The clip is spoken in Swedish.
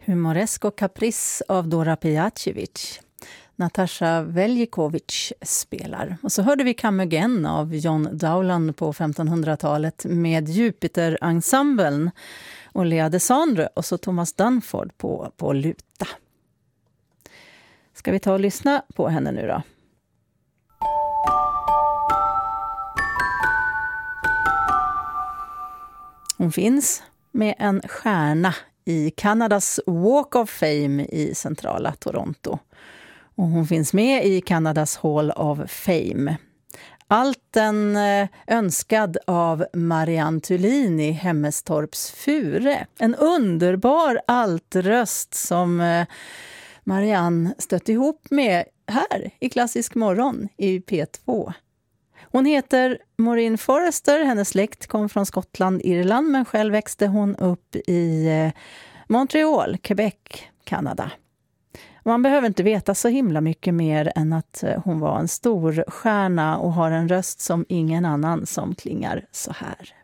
Humoresko Caprice av Dora Pejacevic. Natasha Veljikovic spelar. Och så hörde vi Come Again av John Dowland på 1500-talet med Jupiter-ensemblen och Lea Desandre och så Thomas Dunford på luta. Ska vi ta och lyssna på henne nu då? Hon finns med en stjärna i Kanadas Walk of Fame i centrala Toronto. Och hon finns med i Kanadas Hall of Fame. Allt önskad av Marianne Thulin i Hemmestorps Fure. En underbar altröst som Marianne stött ihop med här i Klassisk morgon i P2. Hon heter Maureen Forrester, hennes släkt kom från Skottland, Irland, men själv växte hon upp i Montreal, Quebec, Kanada. Man behöver inte veta så himla mycket mer än att hon var en stor stjärna och har en röst som ingen annan som klingar så här.